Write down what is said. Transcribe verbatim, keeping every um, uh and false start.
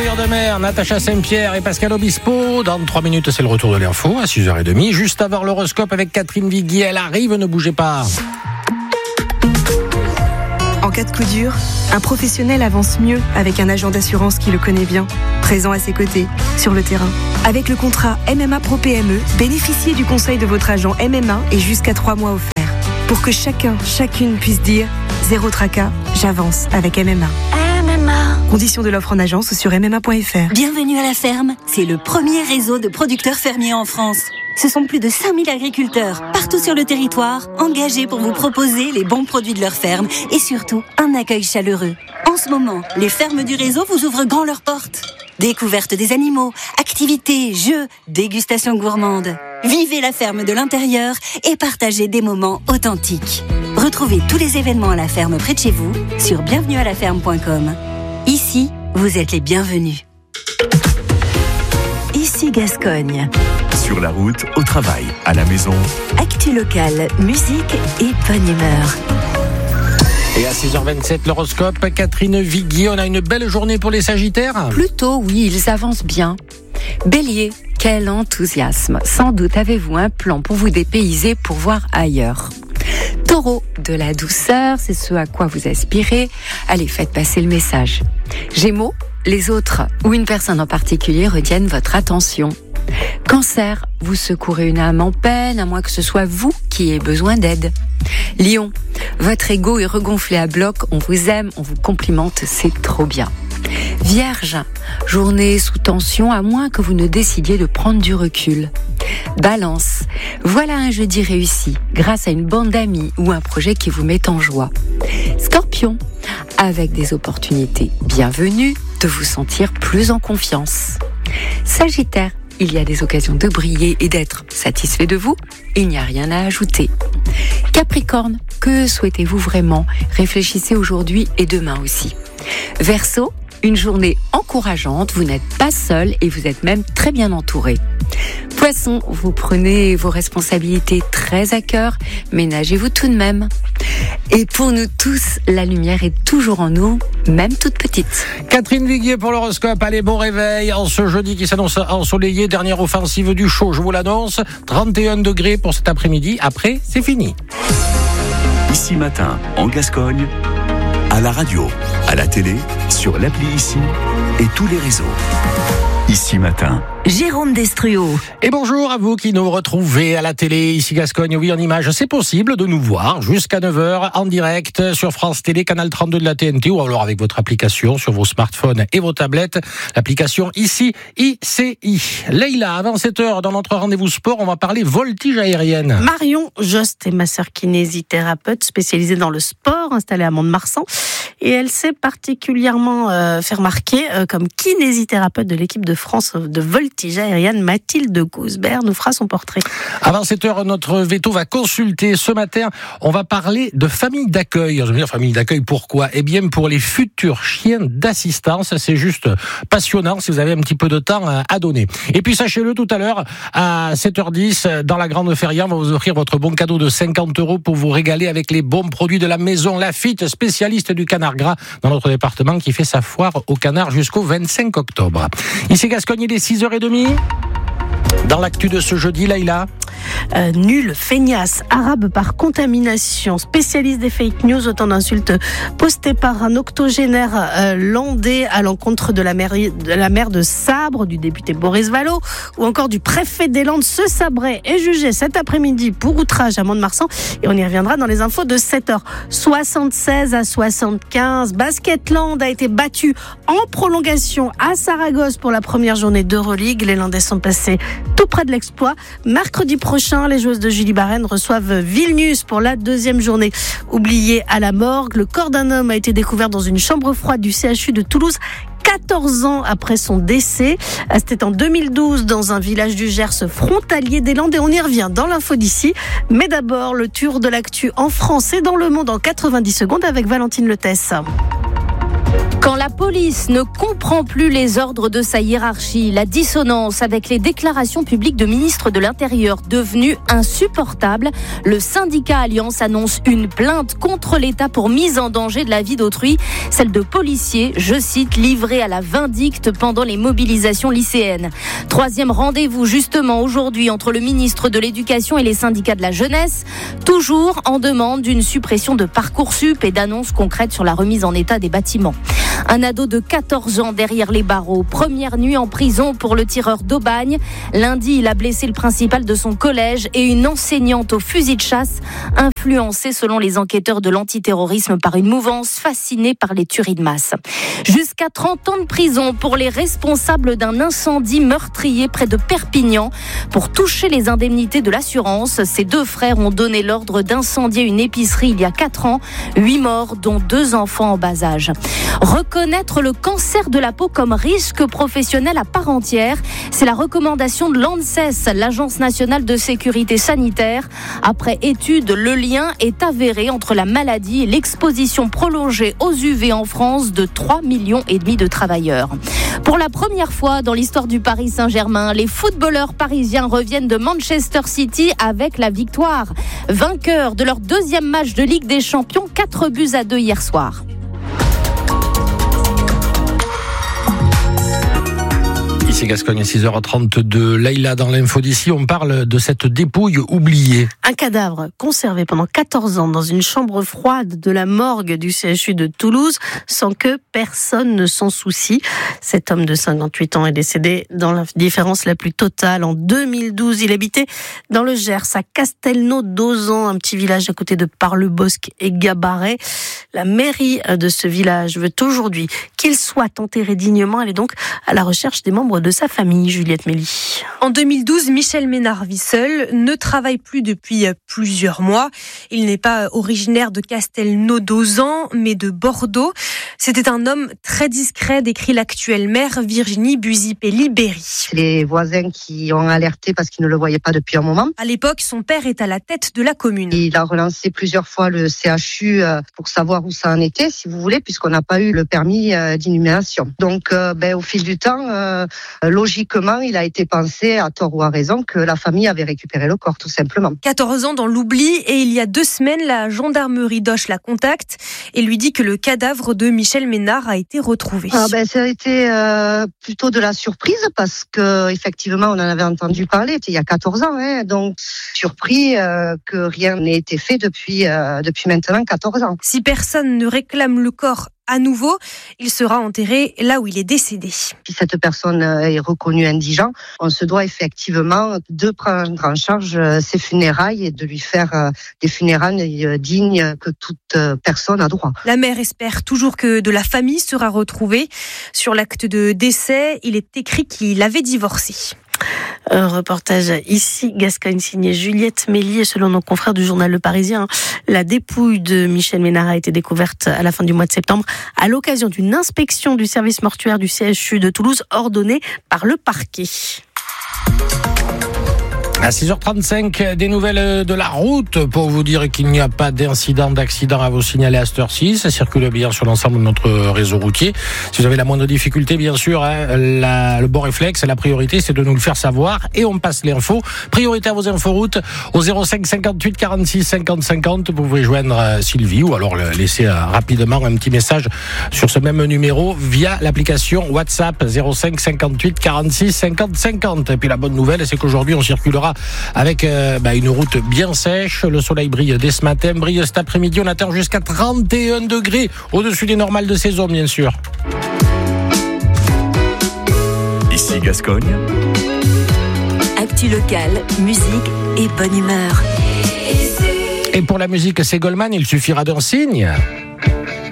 Sourire de mer, Natacha Saint-Pierre et Pascal Obispo. Dans trois minutes, c'est le retour de l'info à six heures trente. Juste avant l'horoscope avec Catherine Viguier, elle arrive, ne bougez pas. En cas de coup dur, un professionnel avance mieux avec un agent d'assurance qui le connaît bien, présent à ses côtés, sur le terrain. Avec le contrat M M A Pro P M E, bénéficiez du conseil de votre agent M M A et jusqu'à trois mois offerts. Pour que chacun, chacune puisse dire « Zéro tracas, j'avance avec M M A ». M M A. Conditions de l'offre en agence ou sur m m a point f r. Bienvenue à la ferme. C'est le premier réseau de producteurs fermiers en France. Ce sont plus de cinq mille agriculteurs, partout sur le territoire, engagés pour vous proposer les bons produits de leur ferme et surtout un accueil chaleureux. En ce moment, les fermes du réseau vous ouvrent grand leurs portes. Découverte des animaux, activités, jeux, dégustations gourmandes. Vivez la ferme de l'intérieur et partagez des moments authentiques. Retrouvez tous les événements à la ferme près de chez vous sur bienvenue à la ferme point com. Ici, vous êtes les bienvenus. Ici Gascogne. Sur la route, au travail, à la maison. Actu locale, musique et bonne humeur. Et à six heures vingt-sept, l'horoscope, Catherine Viguier, on a une belle journée pour les Sagittaires. Plutôt, oui, ils avancent bien. Bélier, quel enthousiasme. Sans doute avez-vous un plan pour vous dépayser, pour voir ailleurs. Taureau, de la douceur, c'est ce à quoi vous aspirez. Allez, faites passer le message. Gémeaux, les autres ou une personne en particulier retiennent votre attention. Cancer, vous secourez une âme en peine, à moins que ce soit vous qui ayez besoin d'aide. Lion, votre ego est regonflé à bloc, on vous aime, on vous complimente, c'est trop bien. Vierge, journée sous tension, à moins que vous ne décidiez de prendre du recul. Balance, voilà un jeudi réussi, grâce à une bande d'amis ou un projet qui vous met en joie. Scorpion, avec des opportunités bienvenues de vous sentir plus en confiance. Sagittaire, il y a des occasions de briller et d'être satisfait de vous, il n'y a rien à ajouter. Capricorne, que souhaitez-vous vraiment ? Réfléchissez aujourd'hui et demain aussi. Verseau, une journée encourageante, vous n'êtes pas seul et vous êtes même très bien entouré. Poisson, vous prenez vos responsabilités très à cœur, ménagez-vous tout de même. Et pour nous tous, la lumière est toujours en nous, même toute petite. Catherine Viguier pour l'horoscope. Allez, bon réveil en ce jeudi qui s'annonce ensoleillé. Dernière offensive du chaud, je vous l'annonce. trente et un degrés pour cet après-midi. Après, c'est fini. Ici Matin, en Gascogne, à la radio, à la télé, sur l'appli Ici et tous les réseaux. Ici Matin. Jérôme Destruau. Et bonjour à vous qui nous retrouvez à la télé, ici Gascogne, oui en image. C'est possible de nous voir jusqu'à neuf heures en direct sur France Télé, canal trente-deux de la T N T ou alors avec votre application sur vos smartphones et vos tablettes. L'application Ici, I C I. Leïla, avant sept heures, dans notre rendez-vous sport, on va parler voltige aérienne. Marion Jost est masseur kinésithérapeute spécialisée dans le sport, installée à Mont-de-Marsan. Et elle s'est particulièrement euh, fait remarquer euh, comme kinésithérapeute de l'équipe de France de voltige aérienne. Mathilde Gousbert nous fera son portrait. Avant sept heures, notre veto va consulter. Ce matin, on va parler de famille d'accueil. Je veux dire famille d'accueil, pourquoi ? Eh bien, pour les futurs chiens d'assistance. C'est juste passionnant si vous avez un petit peu de temps à donner. Et puis, sachez-le, tout à l'heure, à sept heures dix, dans la Grande Feria, on va vous offrir votre bon cadeau de cinquante euros pour vous régaler avec les bons produits de la maison Lafitte, spécialiste du canard gras dans notre département qui fait sa foire au canard jusqu'au vingt-cinq octobre. Ici Gascogne, il est six heures trente. Dans l'actu de ce jeudi, Laïla. Euh, nul, feignasse, arabe par contamination, spécialiste des fake news, autant d'insultes postées par un octogénaire euh, landais à l'encontre de la maire de, la maire de Sabre, du député Boris Vallaud, ou encore du préfet des Landes. Ce Sabrais est jugé cet après-midi pour outrage à Mont-de-Marsan, et on y reviendra dans les infos de sept heures. soixante-seize à soixante-quinze, Basketland a été battu en prolongation à Saragosse pour la première journée d'Euroleague. Les Landais sont passés tout près de l'exploit. Mercredi prochain, les joueuses de Julie Barène reçoivent Vilnius pour la deuxième journée. Oublié à la morgue, le corps d'un homme a été découvert dans une chambre froide du C H U de Toulouse quatorze ans après son décès. C'était en deux mille douze dans un village du Gers frontalier des Landes, et on y revient dans l'info d'ici. Mais d'abord, le tour de l'actu en France et dans le monde en quatre-vingt-dix secondes avec Valentine Letesse. Quand la police ne comprend plus les ordres de sa hiérarchie, la dissonance avec les déclarations publiques de ministres de l'Intérieur devenues insupportables, le syndicat Alliance annonce une plainte contre l'État pour mise en danger de la vie d'autrui, celle de policiers, je cite, livrés à la vindicte pendant les mobilisations lycéennes. Troisième rendez-vous justement aujourd'hui entre le ministre de l'Éducation et les syndicats de la jeunesse, toujours en demande d'une suppression de Parcoursup et d'annonces concrètes sur la remise en état des bâtiments. Un ado de quatorze ans derrière les barreaux. Première nuit en prison pour le tireur d'Aubagne. Lundi, il a blessé le principal de son collège et une enseignante au fusil de chasse, influencée selon les enquêteurs de l'antiterrorisme par une mouvance fascinée par les tueries de masse. Jusqu'à trente ans de prison pour les responsables d'un incendie meurtrier près de Perpignan. Pour toucher les indemnités de l'assurance, ces deux frères ont donné l'ordre d'incendier une épicerie il y a quatre ans. Huit morts, dont deux enfants en bas âge. Reconnaître le cancer de la peau comme risque professionnel à part entière, c'est la recommandation de l'ANSES, l'Agence nationale de sécurité sanitaire. Après étude, le lien est avéré entre la maladie et l'exposition prolongée aux U V en France de trois millions et demi de travailleurs. Pour la première fois dans l'histoire du Paris Saint-Germain, les footballeurs parisiens reviennent de Manchester City avec la victoire. Vainqueurs de leur deuxième match de Ligue des Champions, quatre buts à deux hier soir. Ici Gascogne, six heures trente-deux. Leïla, dans l'info d'ici, on parle de cette dépouille oubliée. Un cadavre conservé pendant quatorze ans dans une chambre froide de la morgue du C H U de Toulouse sans que personne ne s'en soucie. Cet homme de cinquante-huit ans est décédé dans l'indifférence la plus totale en deux mille douze. Il habitait dans le Gers, à Castelnau-d'Auzan, un petit village à côté de Parlebosc et Gabaret. La mairie de ce village veut aujourd'hui qu'il soit enterré dignement. Elle est donc à la recherche des membres de sa famille. Juliette Mélie. En deux mille douze, Michel Ménard vit seul, ne travaille plus depuis plusieurs mois. Il n'est pas originaire de Castelnau-d'Auzan, mais de Bordeaux. C'était un homme très discret, décrit l'actuelle maire Virginie Buzy-Pelli-Berry. Les voisins qui ont alerté parce qu'ils ne le voyaient pas depuis un moment. À l'époque, son père est à la tête de la commune. Il a relancé plusieurs fois le C H U pour savoir où ça en était, si vous voulez, puisqu'on n'a pas eu le permis d'inhumation. Donc, euh, ben, au fil du temps, euh, logiquement, il a été pensé, à tort ou à raison, que la famille avait récupéré le corps, tout simplement. quatorze ans dans l'oubli, et il y a deux semaines, la gendarmerie d'Auch la contacte et lui dit que le cadavre de Michel Ménard a été retrouvé. Ah ben, ça a été euh, plutôt de la surprise, parce que effectivement, on en avait entendu parler, c'était il y a quatorze ans, hein, donc surpris euh, que rien n'ait été fait depuis, euh, depuis maintenant quatorze ans. Si personne ne réclame le corps à nouveau, il sera enterré là où il est décédé. Si cette personne est reconnue indigente, on se doit effectivement de prendre en charge ses funérailles et de lui faire des funérailles dignes que toute personne a droit. La mère espère toujours que de la famille sera retrouvée. Sur l'acte de décès, il est écrit qu'il avait divorcé. Un reportage ici, Gascogne, signé Juliette Mélie. Et selon nos confrères du journal Le Parisien, la dépouille de Michel Ménard a été découverte à la fin du mois de septembre à l'occasion d'une inspection du service mortuaire du C H U de Toulouse ordonnée par le parquet. À six heures trente-cinq, des nouvelles de la route pour vous dire qu'il n'y a pas d'incident, d'accident à vous signaler à cette heure-ci. Ça circule bien sur l'ensemble de notre réseau routier. Si vous avez la moindre difficulté, bien sûr, hein, la, le bon réflexe, la priorité, c'est de nous le faire savoir et on passe l'info. Priorité à vos inforoutes au zéro cinq cinquante-huit quarante-six cinquante cinquante. Vous pouvez joindre Sylvie ou alors laisser rapidement un petit message sur ce même numéro via l'application WhatsApp zéro cinq cinquante-huit quarante-six cinquante cinquante. Et puis la bonne nouvelle, c'est qu'aujourd'hui, on circulera avec euh, bah, une route bien sèche. Le soleil brille dès ce matin, brille cet après-midi. On atteint jusqu'à trente et un degrés au-dessus des normales de saison, bien sûr. Ici Gascogne. Actu locale, musique et bonne humeur. Et pour la musique, c'est Goldman, il suffira d'un signe.